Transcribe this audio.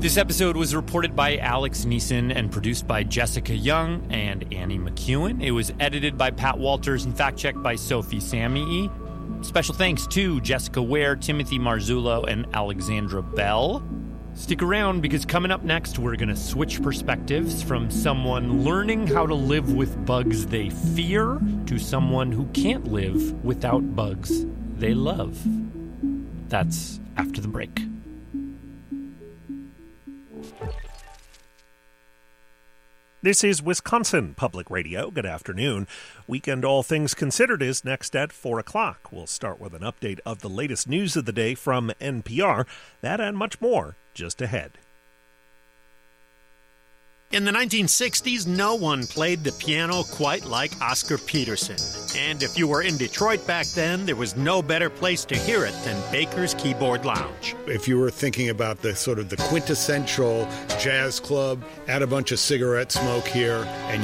This episode was reported by Alex Neeson and produced by Jessica Young and Annie McEwen. It was edited by Pat Walters and fact-checked by Sophie Samii. Special thanks to Jessica Ware, Timothy Marzullo, and Alexandra Bell. Stick around because coming up next, we're going to switch perspectives from someone learning how to live with bugs they fear to someone who can't live without bugs they love. That's after the break. This is Wisconsin Public Radio. Good afternoon. Weekend All Things Considered is next at 4 o'clock. We'll start with an update of the latest news of the day from NPR. That and much more just ahead. In the 1960s, no one played the piano quite like Oscar Peterson. And if you were in Detroit back then, there was no better place to hear it than Baker's Keyboard Lounge. If you were thinking about the sort of the quintessential jazz club, add a bunch of cigarette smoke here, and